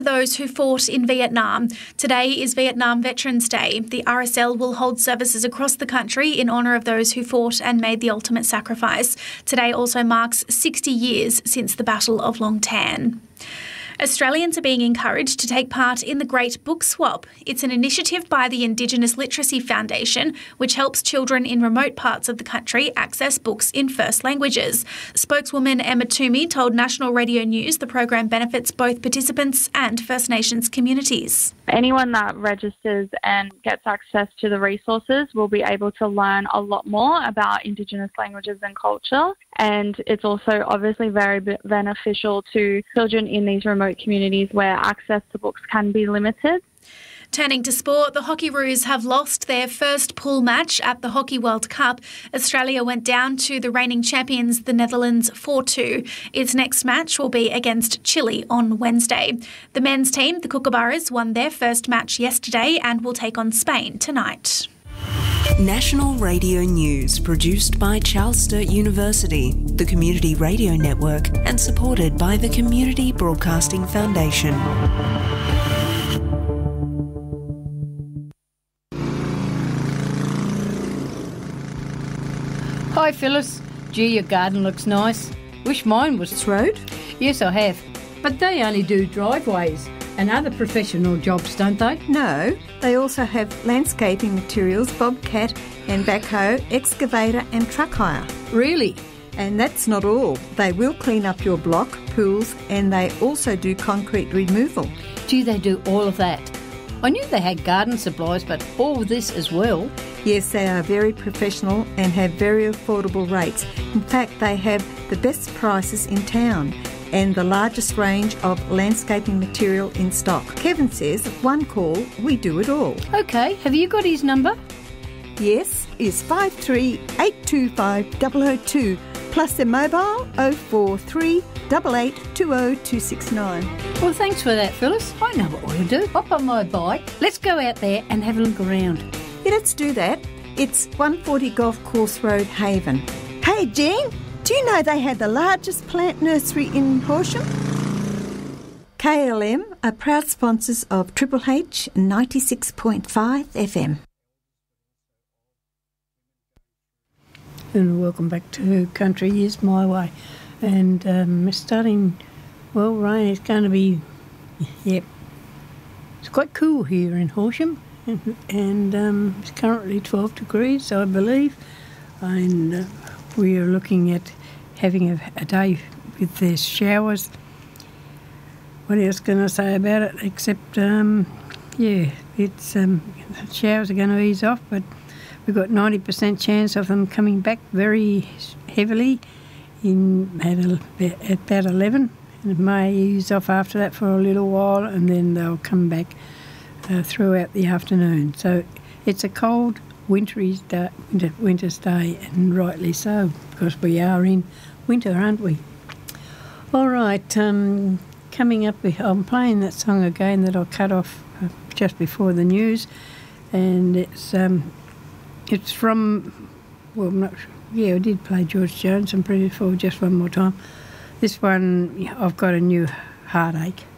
Those who fought in Vietnam. Today is Vietnam Veterans Day. The RSL will hold services across the country in honour of those who fought and made the ultimate sacrifice. Today also marks 60 years since the Battle of Long Tan. Australians are being encouraged to take part in the Great Book Swap. It's an initiative by the Indigenous Literacy Foundation, which helps children in remote parts of the country access books in first languages. Spokeswoman Emma Toomey told National Radio News the program benefits both participants and First Nations communities. Anyone that registers and gets access to the resources will be able to learn a lot more about Indigenous languages and culture. And it's also obviously very beneficial to children in these remote communities where access to books can be limited. Turning to sport, the Hockeyroos have lost their first pool match at the Hockey World Cup. Australia went down to the reigning champions, the Netherlands, 4-2. Its next match will be against Chile on Wednesday. The men's team, the Kookaburras, won their first match yesterday and will take on Spain tonight. National Radio News, produced by Charles Sturt University, the Community Radio Network, and supported by the Community Broadcasting Foundation. Hi Phyllis. Gee, your garden looks nice. Wish mine was this road. Yes, I have. But they only do driveways and other professional jobs, don't they? No, they also have landscaping materials, bobcat and backhoe, excavator and truck hire. Really? And that's not all. They will clean up your block, pools, and they also do concrete removal. Gee, they do all of that. I knew they had garden supplies, but all this as well. Yes, they are very professional and have very affordable rates. In fact, they have the best prices in town and the largest range of landscaping material in stock. Kevin says, one call, we do it all. OK, have you got his number? Yes, it's 53 825 002, plus their mobile 043 8820 Well, thanks for that, Phyllis. I know what we'll do. Hop on my bike. Let's go out there and have a look around. Yeah, let's do that. It's 140 Golf Course Road, Haven. Hey, Jean, do you know they had the largest plant nursery in Horsham? KLM are proud sponsors of Triple H 96.5 FM. And welcome back to Country Is My Way. And it's starting, well, rain. It's going to be, yep. It's quite cool here in Horsham. And it's currently 12 degrees, I believe. And we are looking at having a day with the showers. What else can I say about it? Except, it's showers are going to ease off, but we've got 90% chance of them coming back very heavily at about 11. And it may ease off after that for a little while, and then they'll come back throughout the afternoon. So it's a cold, winter's day, and rightly so, because we are in winter, aren't we? All right, coming up, I'm playing that song again that I cut off just before the news, and it's from, well, I'm not sure. Yeah, I did play George Jones, I'm pretty sure, just one more time. This one, I've Got a New Heartache.